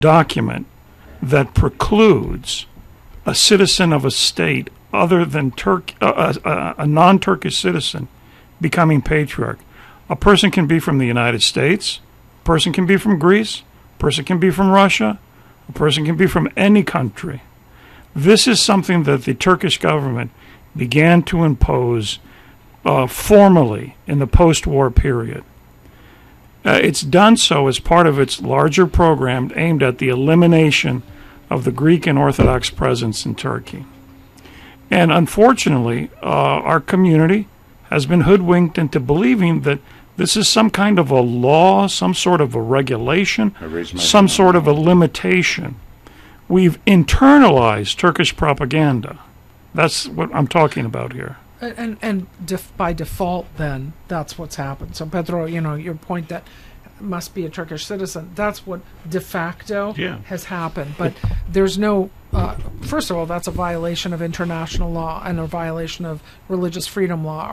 document that precludes a citizen of a state other than a non-Turkish citizen becoming patriarch. A person can be from the United States, a person can be from Greece, a person can be from Russia, a person can be from any country. This is something that the Turkish government began to impose formally in the post-war period. It's done so as part of its larger program aimed at the elimination of the Greek and Orthodox presence in Turkey. And unfortunately, our community has been hoodwinked into believing that this is some kind of a law, some sort of a regulation, some sort of a limitation. We've internalized Turkish propaganda. That's what I'm talking about here. And by default, then, that's what's happened. So, Pedro, your point that must be a Turkish citizen, that's what de facto has happened. But there's no, first of all, that's a violation of international law and a violation of religious freedom law,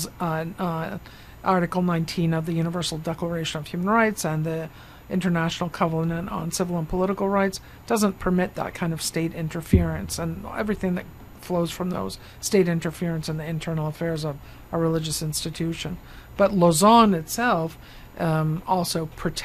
Article 19 of the Universal Declaration of Human Rights and the International Covenant on Civil and Political Rights doesn't permit that kind of state interference and everything that flows from those state interference in the internal affairs of a religious institution. But Lausanne itself also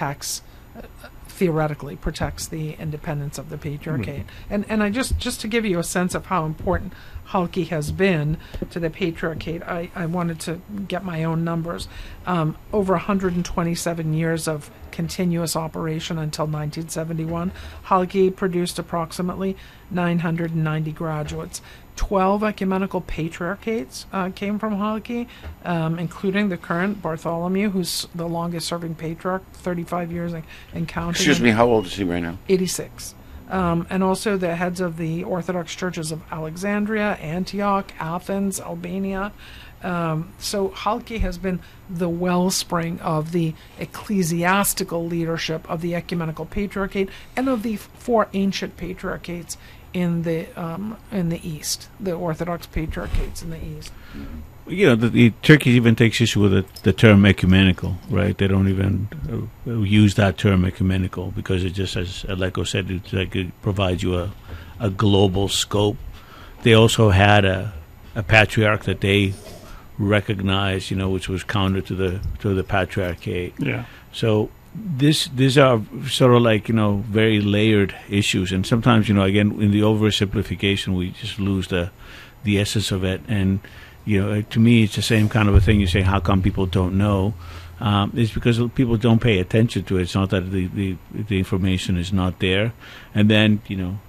theoretically protects the independence of the Patriarchate. And I just to give you a sense of how important Halki has been to the Patriarchate, I wanted to get my own numbers. Over 127 years of continuous operation until 1971, Halki produced approximately 990 graduates. 12 ecumenical patriarchates came from Halki, including the current Bartholomew, who's the longest-serving patriarch, 35 years and counting. Excuse me, how old is he right now? 86. And also the heads of the Orthodox churches of Alexandria, Antioch, Athens, Albania. So Halki has been the wellspring of the ecclesiastical leadership of the ecumenical patriarchate and of the four ancient patriarchates in the East, the Orthodox patriarchates in the East. The Turkey even takes issue with the term ecumenical, right? They don't even use that term ecumenical because it just, as Aleko said, it provides you a global scope. They also had a patriarch that they recognized, which was counter to the patriarchate. Yeah. So these are sort of like, very layered issues. And sometimes, again, in the oversimplification, we just lose the essence of it. And, to me, it's the same kind of a thing. You say, how come people don't know? It's because people don't pay attention to it. It's not that the information is not there. And then,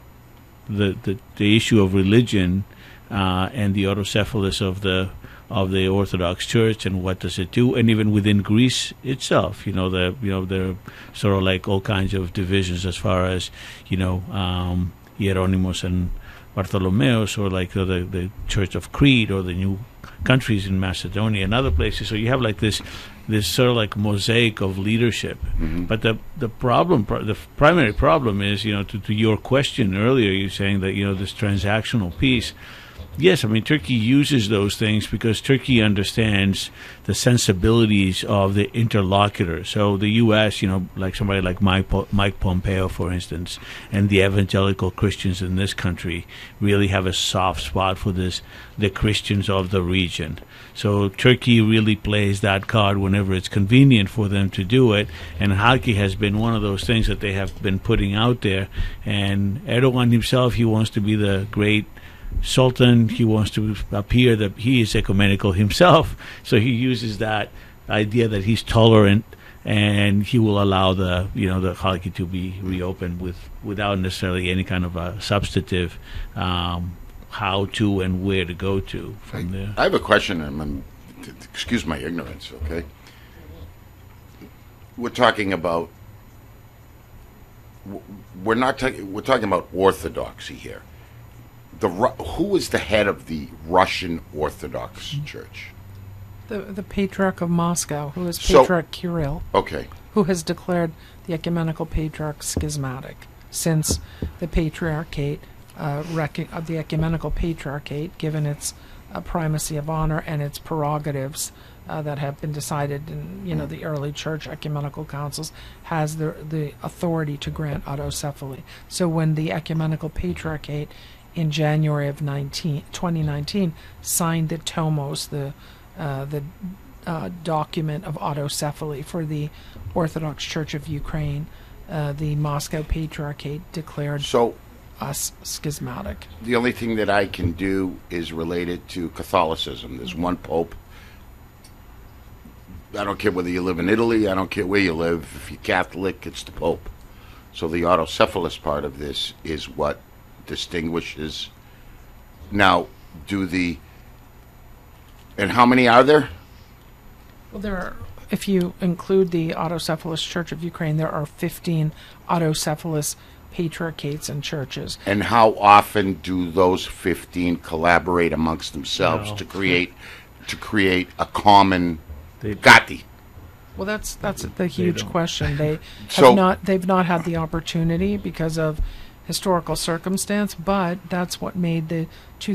the issue of religion and the autocephalus of the Orthodox Church and what does it do, and even within Greece itself, there are sort of like all kinds of divisions as far as Hieronymus and Bartholomeus, or like the Church of Crete, or the new countries in Macedonia and other places. So you have like this sort of like mosaic of leadership. Mm-hmm. But the primary problem is, to your question earlier, you're saying that this transactional piece. Yes, I mean, Turkey uses those things because Turkey understands the sensibilities of the interlocutor. So the U.S., like somebody like Mike Pompeo, for instance, and the evangelical Christians in this country really have a soft spot for the Christians of the region. So Turkey really plays that card whenever it's convenient for them to do it. And Halki has been one of those things that they have been putting out there. And Erdogan himself, he wants to be the great Sultan. He wants to appear that he is ecumenical himself, so he uses that idea that he's tolerant, and he will allow the Halki to be reopened without necessarily any kind of a substantive how to and where to go to from there. I have a question, and excuse my ignorance. Okay, we're talking about we're talking about orthodoxy here. Who is the head of the Russian Orthodox Church? The Patriarch of Moscow, who is Patriarch Kirill. Okay. Who has declared the ecumenical patriarch schismatic, since the patriarchate, the ecumenical patriarchate, given its primacy of honor and its prerogatives that have been decided in the early church ecumenical councils, has the authority to grant autocephaly. So when the Ecumenical Patriarchate in January of 2019 signed the Tomos, the document of autocephaly for the Orthodox Church of Ukraine, the Moscow Patriarchate declared So us schismatic. the only thing that I can do is related to Catholicism. There's one pope. I don't care whether you live in Italy. I don't care where you live. If you're Catholic, it's the pope. So the autocephalous part of this is what distinguishes. Now, and how many are there? Well, there are, if you include the Autocephalous Church of Ukraine, there are 15 autocephalous patriarchates and churches. And how often do those 15 collaborate amongst themselves No. to create a common They- gati? Well, that's the huge don't. question. So- They've not had the opportunity because of historical circumstance, but that's what made the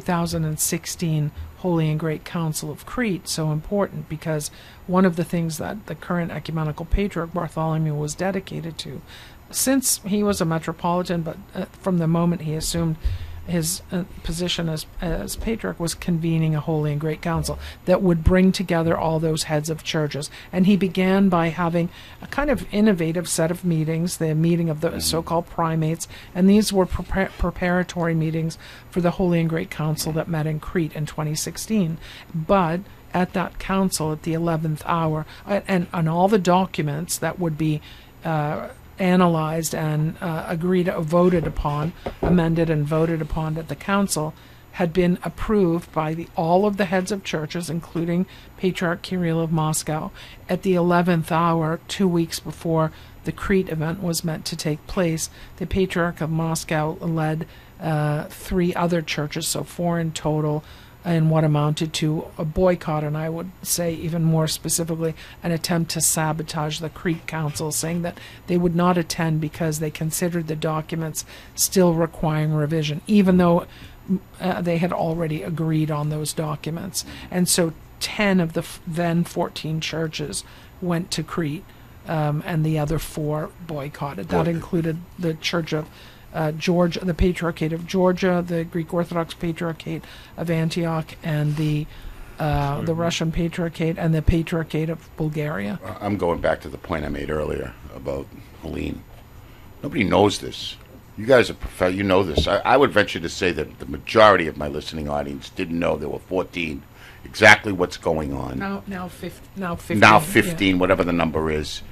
2016 Holy and Great Council of Crete so important, because one of the things that the current ecumenical patriarch Bartholomew was dedicated to, since he was a metropolitan, but from the moment he assumed his position as patriarch, was convening a Holy and Great Council that would bring together all those heads of churches. And he began by having a kind of innovative set of meetings, the meeting of the so-called primates, and these were preparatory meetings for the Holy and Great Council that met in Crete in 2016. But at that council, at the 11th hour, and on all the documents that would be analyzed and voted upon, amended and voted upon at the council, had been approved by all of the heads of churches, including Patriarch Kirill of Moscow. At the 11th hour, 2 weeks before the Crete event was meant to take place, the Patriarch of Moscow led 3 other churches, so 4 in total, in what amounted to a boycott, and I would say even more specifically an attempt to sabotage the Crete Council, saying that they would not attend because they considered the documents still requiring revision, even though they had already agreed on those documents. And so 10 of the then 14 churches went to Crete, and the other 4 boycotted. That included the Church of Georgia, the Patriarchate of Georgia, the Greek Orthodox Patriarchate of Antioch, and the Russian Patriarchate, and the Patriarchate of Bulgaria. I'm going back to the point I made earlier about Helene. Nobody knows this. You guys are you know this. I would venture to say that the majority of my listening audience didn't know there were 14. Exactly what's going on. Now 15. Now 15, whatever the number is.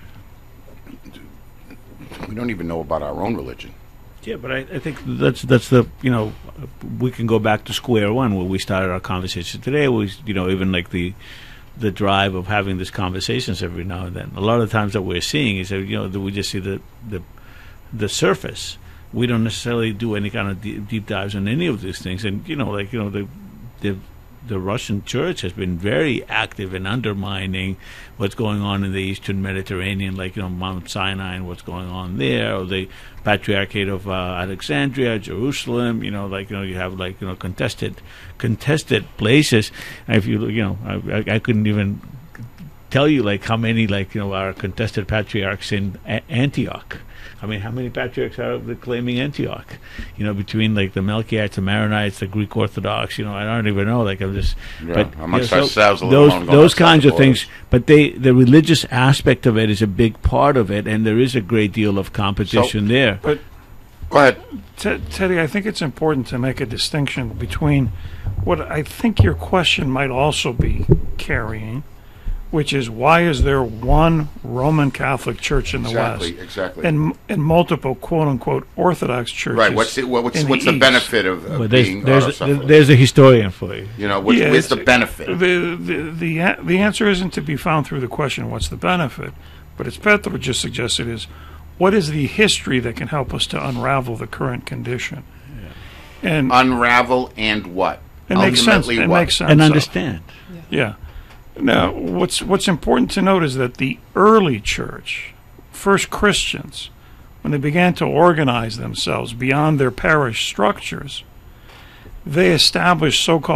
We don't even know about our own religion. Yeah, but I think that's the, we can go back to square one where we started our conversation today. Even like the drive of having these conversations every now and then. A lot of times that we're seeing is that, that we just see the surface. We don't necessarily do any kind of deep dives on any of these things. And, the Russian church has been very active in undermining what's going on in the Eastern Mediterranean, like Mount Sinai and what's going on there, or the Patriarchate of Alexandria, Jerusalem. You have contested places. And if I couldn't even tell you how many are contested patriarchs in Antioch. I mean, how many patriarchs are claiming Antioch? Between the Melkites, the Maronites, the Greek Orthodox. I don't even know. I'm just. Yeah, but amongst ourselves, those kinds of things. But the religious aspect of it is a big part of it, and there is a great deal of competition there. But Go ahead. Teddy, I think it's important to make a distinction between what I think your question might also be carrying, which is why is there one Roman Catholic Church in the West Exactly. and multiple quote-unquote Orthodox churches? Right. What's the East? benefit of being there's autocephalous? a historian for you. What's the benefit? The answer isn't to be found through the question, what's the benefit? But as Petro just suggested is, what is the history that can help us to unravel the current condition? Yeah. And Unravel and what? it makes sense. Ultimately It what? makes sense. And understand. Yeah. Now, what's important to note is that the early church, first Christians, when they began to organize themselves beyond their parish structures, they established so-called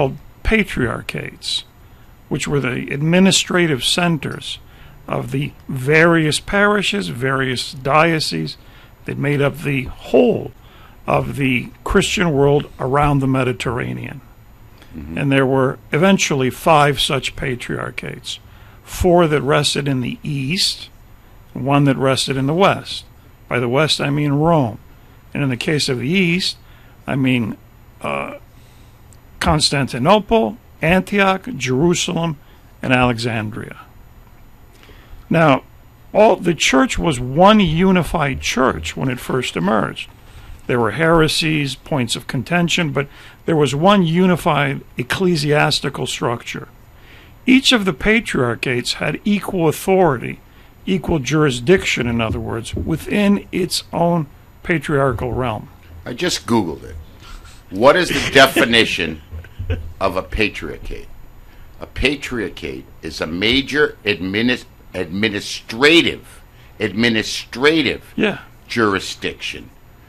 patriarchates, which were the administrative centers of the various parishes, various dioceses that made up the whole of the Christian world around the Mediterranean. And there were eventually 5 such patriarchates, 4 that rested in the east, 1 that rested in the west. By the west, I mean Rome. And in the case of the east, I mean Constantinople, Antioch, Jerusalem, and Alexandria. Now, the church was one unified church when it first emerged. There were heresies, points of contention, but there was one unified ecclesiastical structure. Each of the patriarchates had equal authority, equal jurisdiction, in other words, within its own patriarchal realm. I just Googled it. What is the definition of a patriarchate? A patriarchate is a major administrative Yeah. jurisdiction.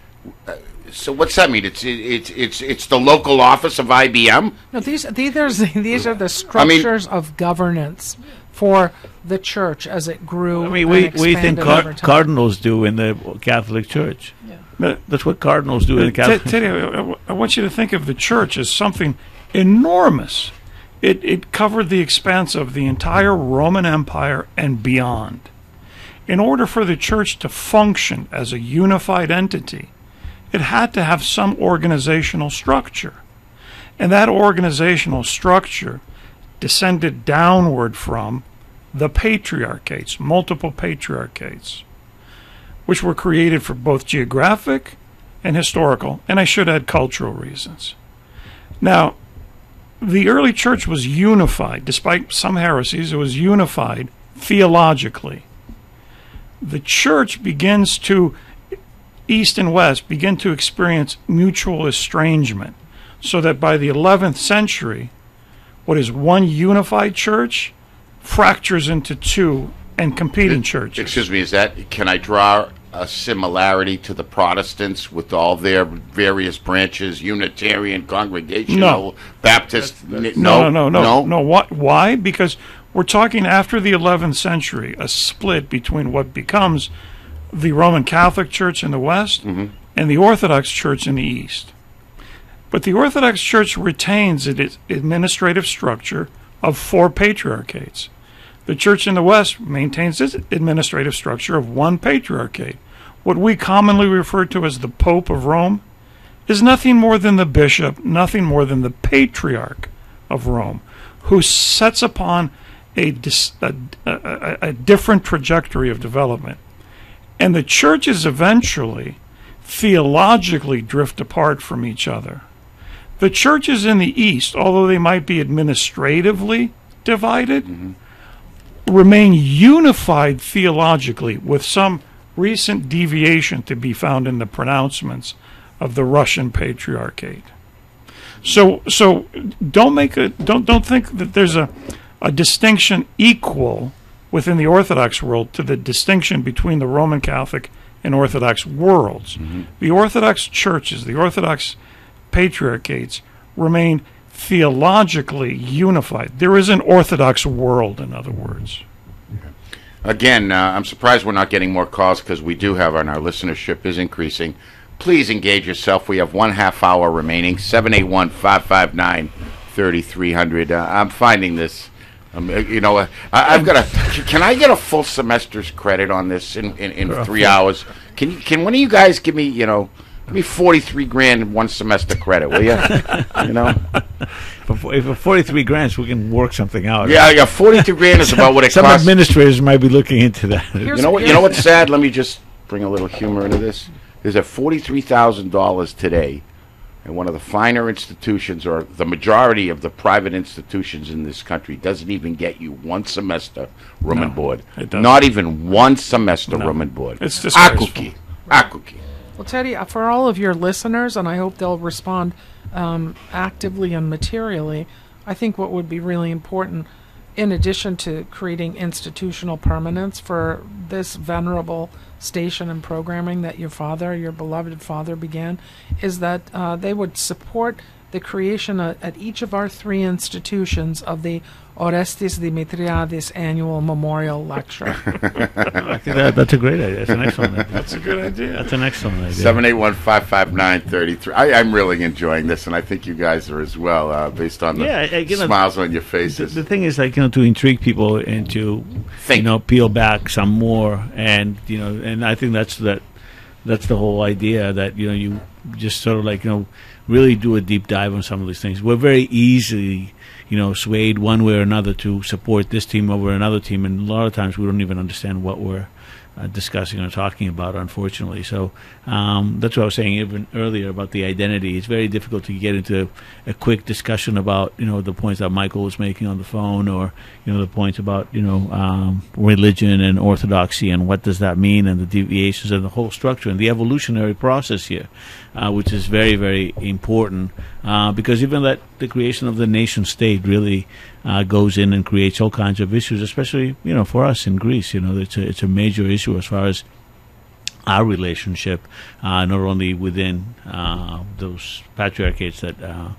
So what's that mean? It's the local office of IBM? No, these are the structures of governance for the church as it grew. I mean, and we think expanded over time. cardinals do in the Catholic Church. But That's what cardinals do in the Catholic Church. Teddy, I want you to think of the church as something enormous. It covered the expanse of the entire Roman Empire and beyond. In order for the church to function as a unified entity, it had to have some organizational structure. And that organizational structure descended downward from the patriarchates, multiple patriarchates, which were created for both geographic and historical, and I should add cultural reasons. Now, the early church was unified. Despite some heresies, it was unified theologically. The church begins to, East and West, begin to experience mutual estrangement, so that by the 11th century, what is one unified church fractures into 2 and competing churches. Excuse me, can I draw a similarity to the Protestants with all their various branches, Unitarian, Congregational, Baptist? No. What? Why? Because we're talking after the 11th century, a split between what becomes the Roman Catholic Church in the West and the Orthodox Church in the East. But the Orthodox Church retains its administrative structure of 4 patriarchates. The Church in the West maintains its administrative structure of 1 patriarchate. What we commonly refer to as the Pope of Rome is nothing more than the bishop, nothing more than the patriarch of Rome, who sets upon a different trajectory of development. And the churches eventually, theologically, drift apart from each other. The churches in the East, although they might be administratively divided, remain unified theologically, with some recent deviation to be found in the pronouncements of the Russian Patriarchate. So don't think that there's a distinction equal within the Orthodox world to the distinction between the Roman Catholic and Orthodox worlds. The Orthodox churches, the Orthodox patriarchates, remain theologically unified. There is an Orthodox world, in other words. Again, I'm surprised we're not getting more calls, because we do have, and our listenership is increasing. Please engage yourself. We have 1/2 hour remaining. 781-559-3300. I'm finding this. I've got a. Can I get a full semester's credit on this in 3 hours? Can one of you guys give me 43 grand in 1 semester credit, will you? If for 43 grand, we can work something out. Yeah, 42 grand is about what it Some costs. administrators might be looking into that. You know what's sad? Let me just bring a little humor into this. There's a $43,000 today in one of the finer institutions, or the majority of the private institutions in this country, doesn't even get you 1 semester room and board. It doesn't. Not even 1 semester room and board. It's disgraceful. Akuki. Well, Teddy, for all of your listeners, and I hope they'll respond actively and materially, I think what would be really important, in addition to creating institutional permanence for this venerable station and programming that your beloved father began, is that they would support the creation at each of our 3 institutions of the Orestes Dimitriadis annual memorial lecture. I think that's a great idea. That's an excellent idea. That's a good idea. That's an excellent idea. 781-559-33. I'm really enjoying this, and I think you guys are as well, based on the smiles on your faces. The thing is, like, to intrigue people and to Think. peel back some more, and and I think that's the whole idea, that you just sort of like really do a deep dive on some of these things. We're very easily swayed one way or another to support this team over another team, and a lot of times we don't even understand what we're discussing or talking about, unfortunately. So that's what I was saying even earlier about the identity. It's very difficult to get into a quick discussion about the points that Michael was making on the phone, or the points about religion and orthodoxy and what does that mean, and the deviations and the whole structure and the evolutionary process here, which is very, very important, because even that the creation of the nation state really goes in and creates all kinds of issues, especially for us in Greece. It's a major issue as far as our relationship, not only within those patriarchates that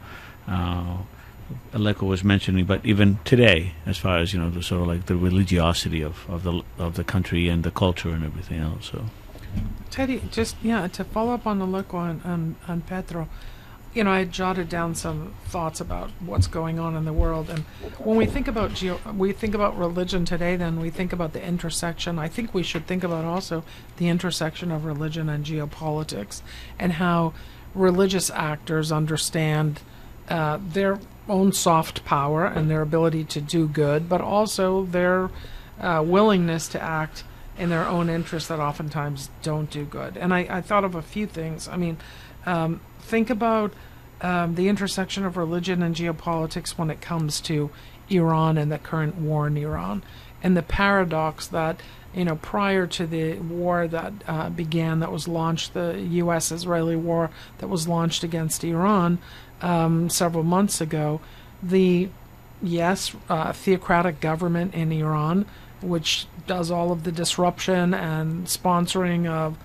Aleko was mentioning, but even today, as far as the sort of like the religiosity of the country and the culture and everything else. So, Teddy, just to follow up on Aleko and Petro, I jotted down some thoughts about what's going on in the world, and when we think about religion today, then we think about the intersection. I think we should think about also the intersection of religion and geopolitics, and how religious actors understand their own soft power and their ability to do good, but also their willingness to act in their own interests that oftentimes don't do good. And I thought of a few things. I mean, think about the intersection of religion and geopolitics when it comes to Iran and the current war in Iran, and the paradox that prior to the war that began, that was launched, the U.S.-Israeli war that was launched against Iran several months ago, the theocratic government in Iran, which does all of the disruption and sponsoring of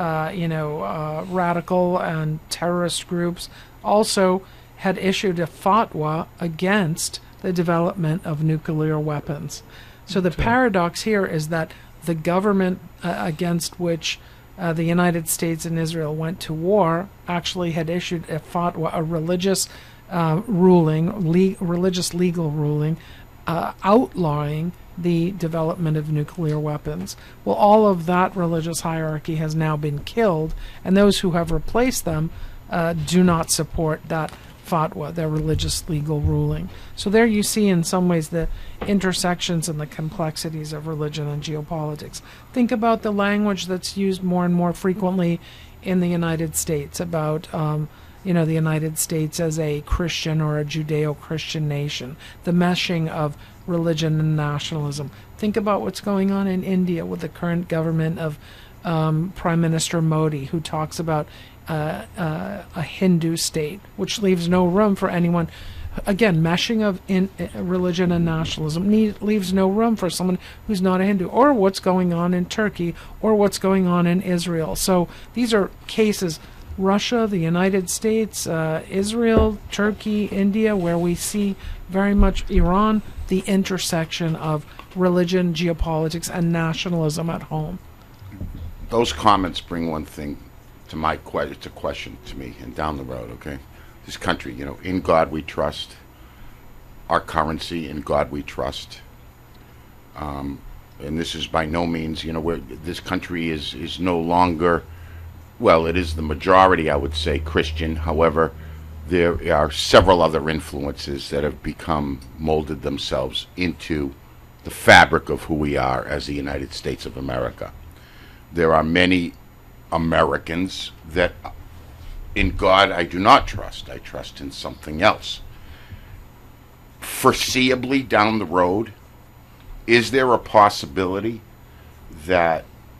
radical and terrorist groups, also had issued a fatwa against the development of nuclear weapons. So the paradox here is that the government against which the United States and Israel went to war actually had issued a fatwa, a religious religious legal ruling, outlawing the development of nuclear weapons. Well, all of that religious hierarchy has now been killed, and those who have replaced them do not support that fatwa, their religious legal ruling. So there you see in some ways the intersections and the complexities of religion and geopolitics. Think about the language that's used more and more frequently in the United States about the United States as a Christian or a Judeo-Christian nation, the meshing of religion and nationalism. Think about what's going on in India with the current government of Prime Minister Modi, who talks about a Hindu state, which leaves no room for anyone. Again, meshing of religion and nationalism leaves no room for someone who's not a Hindu, or what's going on in Turkey, or what's going on in Israel. So these are cases, Russia, the United States, Israel, Turkey, India, where we see very much Iran, the intersection of religion, geopolitics, and nationalism at home. Those comments bring one thing to my question to me, and down the road, okay? This country, in God we trust. Our currency, in God we trust. And this is by no means, where this country is no longer, well, it is the majority, I would say, Christian. However, there are several other influences that have molded themselves into the fabric of who we are as the United States of America. There are many Americans that in God I do not trust. I trust in something else. Foreseeably down the road, is there a possibility that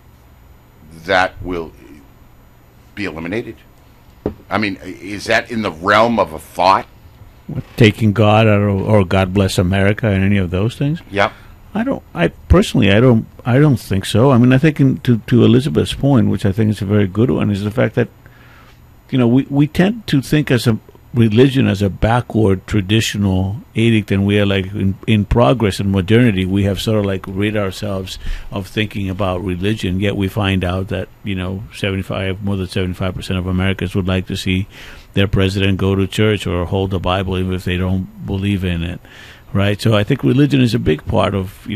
will be eliminated? I mean, is that in the realm of a thought? Taking God out of, or God bless America, and any of those things? Yep. I don't think so. I mean, I think to Elizabeth's point, which I think is a very good one, is the fact that we tend to think as religion as a backward traditional edict, and we are like in progress and modernity. We have sort of like rid ourselves of thinking about religion. Yet we find out that more than 75% of Americans would like to see their president go to church or hold the Bible, even if they don't believe in it. Right. So I think religion is a big part of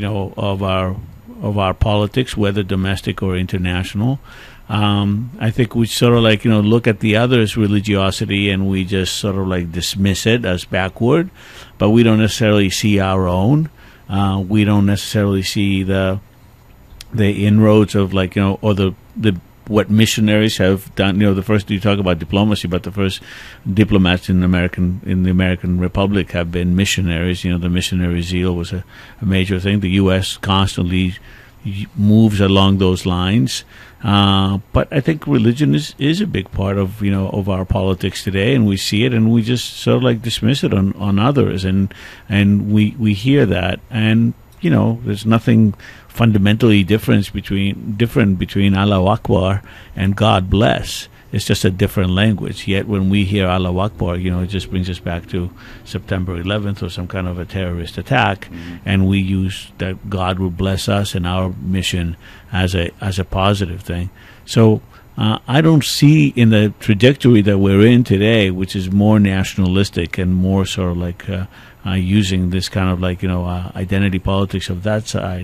of our politics, whether domestic or international. I think we sort of like, look at the other's religiosity and we just sort of like dismiss it as backward, but we don't necessarily see our own. We don't necessarily see the inroads of or the what missionaries have done. The first, you talk about diplomacy, but the first diplomats in the American Republic have been missionaries. The missionary zeal was a major thing. The U.S. constantly moves along those lines. But I think religion is a big part of of our politics today, and we see it, and we just sort of like dismiss it on others, and we hear that, and there's nothing fundamentally different between Allahu Akbar and God bless. It's just a different language. Yet when we hear Allahu Akbar, it just brings us back to September 11th or some kind of a terrorist attack, and we use that God will bless us and our mission as a positive thing. So I don't see in the trajectory that we're in today, which is more nationalistic and more sort of like using this kind of like identity politics of that side,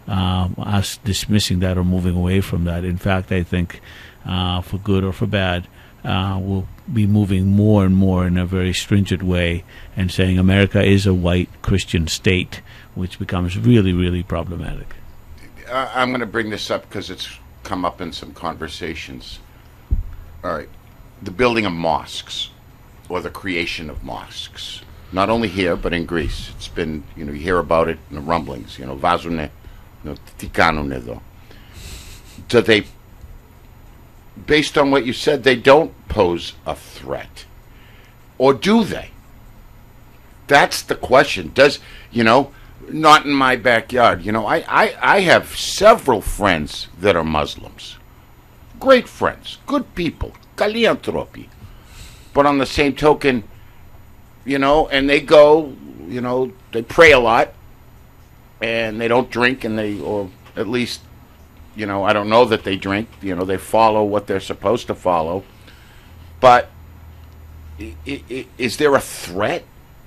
us dismissing that or moving away from that. In fact, I think for good or for bad, we'll be moving more and more in a very stringent way and saying America is a white Christian state, which becomes really, really problematic. I'm going to bring this up because it's come up in some conversations. All right. The building of mosques or the creation of mosques, not only here but in Greece. It's been, you hear about it in the rumblings, vazune, τι κάνουν εδώ. Do they, based on what you said, they don't pose a threat? Or do they? That's the question. Does, not in my backyard. I have several friends that are Muslims. Great friends. Good people. Καλοί άνθρωποι. But on the same token, and they go, they pray a lot, and they don't drink, or at least, I don't know that they drink. They follow what they're supposed to follow. But is there a threat?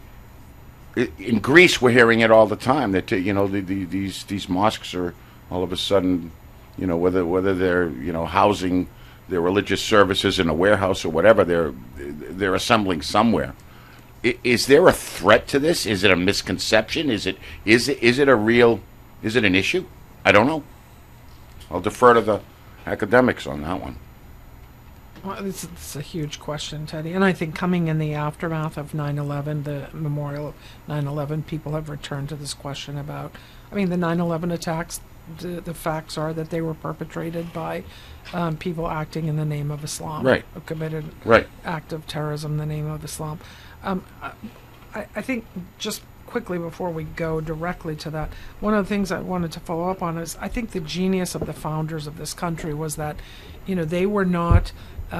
In Greece, we're hearing it all the time that these mosques are all of a sudden, whether they're housing their religious services in a warehouse or whatever, they're assembling somewhere. Is there a threat to this? Is it a misconception? Is it an issue? I don't know. I'll defer to the academics on that one. Well, it's a huge question, Teddy. And I think coming in the aftermath of 9/11, the memorial of 9/11, people have returned to this question about, the 9/11 attacks, the facts are that they were perpetrated by people acting in the name of Islam. Right. Who committed act of terrorism in the name of Islam. I think just quickly before we go directly to that, one of the things I wanted to follow up on is I think the genius of the founders of this country was that, they were not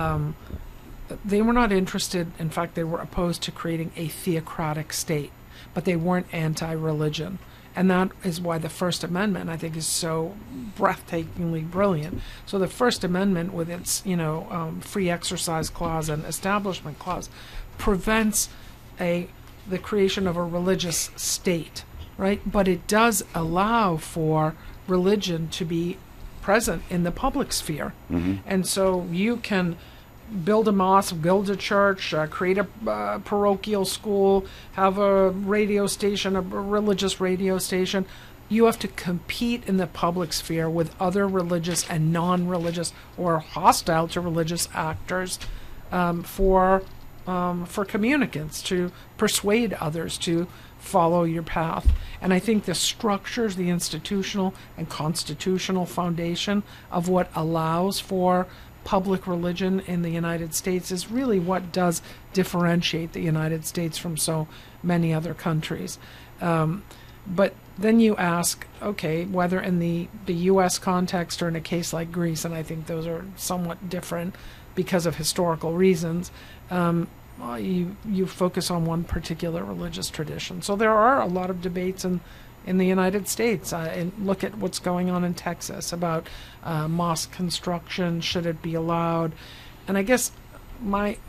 interested. In fact, they were opposed to creating a theocratic state, but they weren't anti-religion. And that is why the First Amendment, I think, is so breathtakingly brilliant. So the First Amendment, with its free exercise clause and establishment clause, prevents the creation of a religious state, right? But it does allow for religion to be present in the public sphere. Mm-hmm. And so you can build a mosque, build a church, create a parochial school, have a radio station, a religious radio station. You have to compete in the public sphere with other religious and non-religious or hostile to religious actors for communicants, to persuade others to follow your path. And I think the structures, the institutional and constitutional foundation of what allows for public religion in the United States is really what does differentiate the United States from so many other countries. But then you ask, okay, whether in the U.S. context or in a case like Greece, and I think those are somewhat different because of historical reasons, you focus on one particular religious tradition. So there are a lot of debates in the United States. And look at what's going on in Texas about mosque construction. Should it be allowed? And I guess my